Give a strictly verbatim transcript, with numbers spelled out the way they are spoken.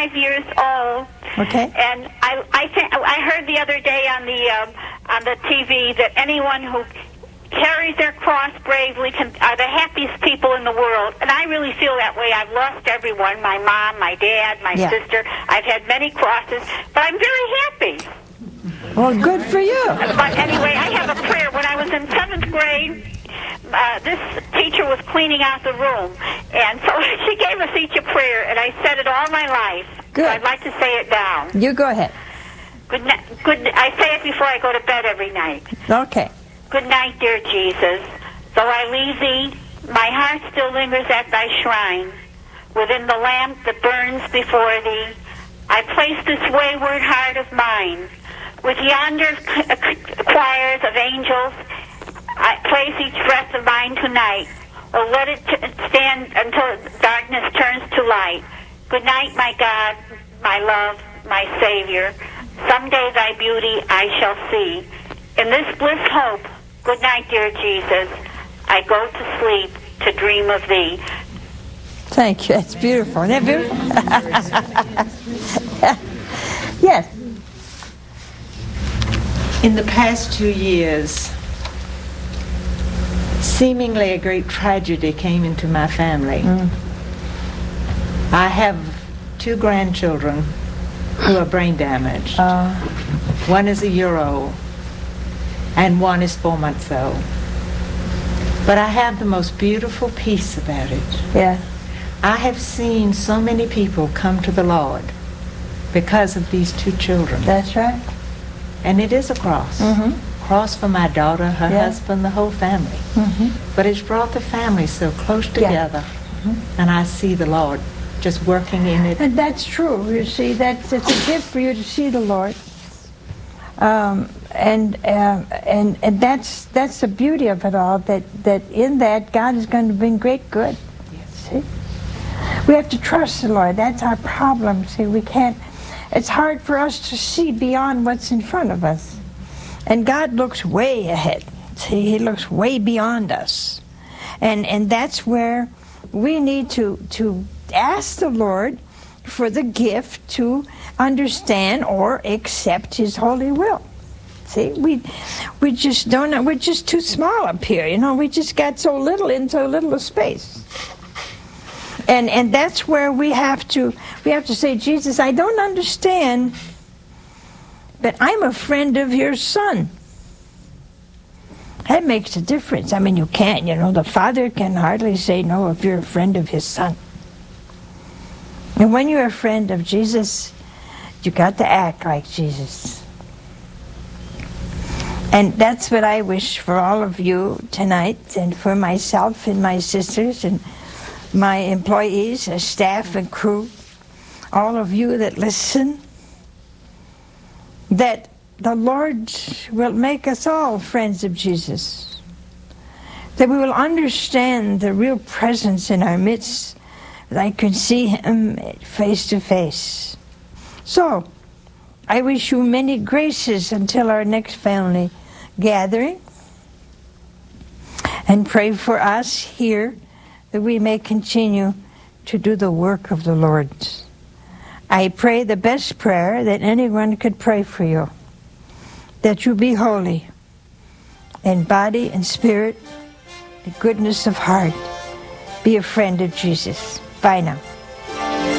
eighty-five years old. Okay. And I I think I heard the other day on the um, on the T V that anyone who carries their cross bravely can, are the happiest people in the world. And I really feel that way. I've lost everyone, my mom, my dad, my Yeah. sister. I've had many crosses, but I'm very happy. Well, good for you. But anyway, I have a prayer. When I was in seventh grade, uh, this teacher was cleaning out the room. And so she gave us each a prayer, and I said it all my life. Good. So I'd like to say it down. You go ahead. Good night. Good. I say it before I go to bed every night. Okay. Good night, dear Jesus. Though I leave thee, my heart still lingers at thy shrine. Within the lamp that burns before thee, I place this wayward heart of mine. With yonder choirs of angels, I place each breath of mine tonight. Oh, let it t- stand until darkness turns to light. Good night, my God, my love, my Savior. Someday thy beauty I shall see. In this bliss hope, good night, dear Jesus. I go to sleep to dream of thee. Thank you. That's beautiful. Isn't that beautiful? Yes. In the past two years, seemingly a great tragedy came into my family. Mm. I have two grandchildren who are brain damaged. Uh, One is a year old, and one is four months old. But I have the most beautiful peace about it. yeah. I have seen so many people come to the Lord because of these two children. That's right. And it is a cross. Mm-hmm. Cross for my daughter, her Yeah. husband, the whole family. Mm-hmm. But it's brought the family so close Yeah. together. Mm-hmm. And I see the Lord just working in it. And that's true. You see, that's it's a gift for you to see the Lord. Um, and, uh, and and that's that's the beauty of it all. That that in that God is going to bring great good. Yes. See, we have to trust the Lord. That's our problem. See, we can't. It's hard for us to see beyond what's in front of us, and God looks way ahead. See, He looks way beyond us, and and that's where we need to to ask the Lord for the gift to understand or accept His holy will. See, we we just don't. We're just too small up here. You know, we just got so little in so little a space. And and that's where we have to we have to say, Jesus, I don't understand, but I'm a friend of your Son. That makes a difference. I mean, you can't, you know, the Father can hardly say no if you're a friend of His Son. And when you're a friend of Jesus, you got to act like Jesus. And that's what I wish for all of you tonight, and for myself and my sisters and my employees, uh, staff and crew, all of you that listen, that the Lord will make us all friends of Jesus, that we will understand the real presence in our midst, that I can see Him face to face. So, I wish you many graces until our next family gathering, and pray for us here that we may continue to do the work of the Lord. I pray the best prayer that anyone could pray for you, that you be holy in body and spirit, in goodness of heart. Be a friend of Jesus. Bye now.